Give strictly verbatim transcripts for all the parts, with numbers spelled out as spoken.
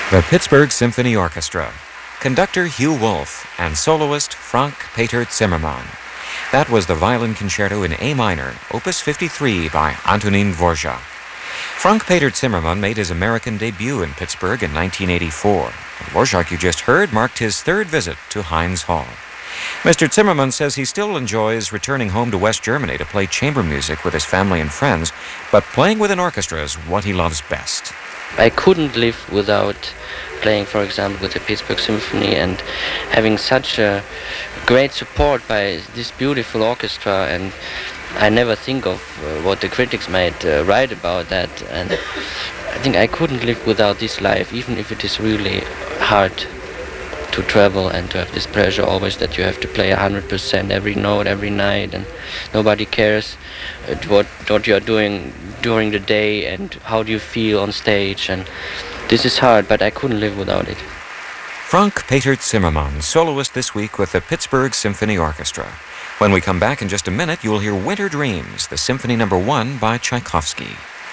The Pittsburgh Symphony Orchestra, conductor Hugh Wolf and soloist Frank Peter Zimmermann. That was the Violin Concerto in A minor, Opus fifty-three by Antonín Dvorak. Frank Peter Zimmermann made his American debut in Pittsburgh in nineteen eighty-four. Dvorak, you just heard, marked his third visit to Heinz Hall. Mister Zimmermann says he still enjoys returning home to West Germany to play chamber music with his family and friends, but playing with an orchestra is what he loves best. I couldn't live without playing, for example, with the Pittsburgh Symphony and having such a great support by this beautiful orchestra, and I never think of uh, what the critics might uh, write about that, and I think I couldn't live without this life, even if it is really hard to travel and to have this pressure always that you have to play one hundred percent every note, every night, and nobody cares uh, what, what you're doing during the day and how do you feel on stage, and this is hard, but I couldn't live without it. Frank Peter Zimmermann, soloist this week with the Pittsburgh Symphony Orchestra. When we come back in just a minute, you'll hear Winter Dreams, the Symphony Number One by Tchaikovsky.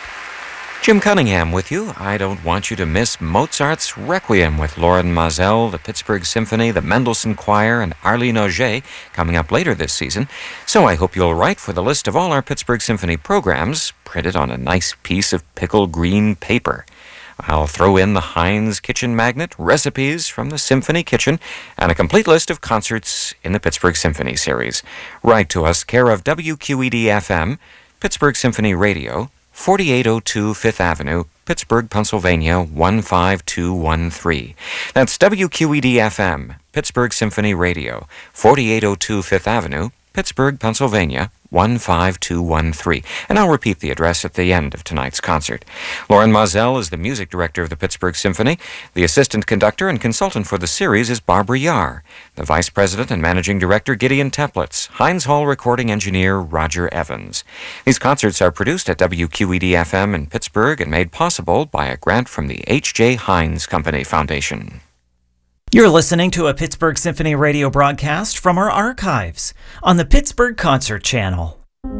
Jim Cunningham with you. I don't want you to miss Mozart's Requiem with Loren Maazel, the Pittsburgh Symphony, the Mendelssohn Choir, and Arlene Auger coming up later this season. So I hope you'll write for the list of all our Pittsburgh Symphony programs, printed on a nice piece of pickle green paper. I'll throw in the Heinz Kitchen Magnet, recipes from the Symphony Kitchen, and a complete list of concerts in the Pittsburgh Symphony series. Write to us, care of W Q E D F M, Pittsburgh Symphony Radio, forty-eight oh two Fifth Avenue, Pittsburgh, Pennsylvania, one five two one three. That's W Q E D F M, Pittsburgh Symphony Radio, forty-eight oh two Fifth Avenue, Pittsburgh, Pennsylvania, one five two one three. And I'll repeat the address at the end of tonight's concert. Loren Maazel is the music director of the Pittsburgh Symphony. The assistant conductor and consultant for the series is Barbara Yar. The vice president and managing director, Gideon Teplitz. Heinz Hall recording engineer, Roger Evans. These concerts are produced at W Q E D F M in Pittsburgh and made possible by a grant from the H J. Heinz Company Foundation. You're listening to a Pittsburgh Symphony radio broadcast from our archives on the Pittsburgh Concert Channel.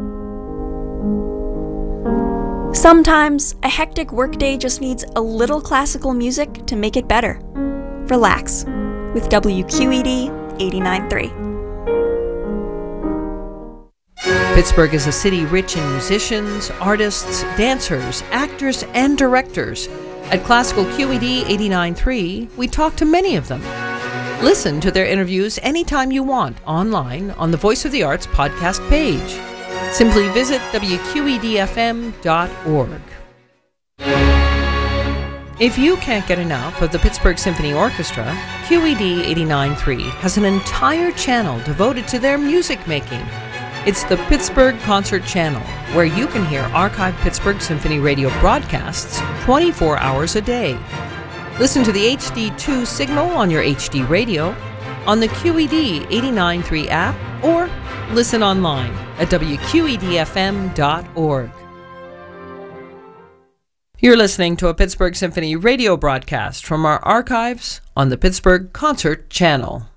Sometimes a hectic workday just needs a little classical music to make it better. Relax with W Q E D eighty-nine point three. Pittsburgh is a city rich in musicians, artists, dancers, actors, and directors. At Classical Q E D eighty-nine point three, we talk to many of them. Listen to their interviews anytime you want online on the Voice of the Arts podcast page. Simply visit W Q E D F M dot org. If you can't get enough of the Pittsburgh Symphony Orchestra, Q E D eighty-nine point three has an entire channel devoted to their music making. It's the Pittsburgh Concert Channel, where you can hear archived Pittsburgh Symphony radio broadcasts twenty-four hours a day. Listen to the H D two signal on your H D radio, on the Q E D eighty-nine point three app, or listen online at W Q E D F M dot org. You're listening to a Pittsburgh Symphony radio broadcast from our archives on the Pittsburgh Concert Channel.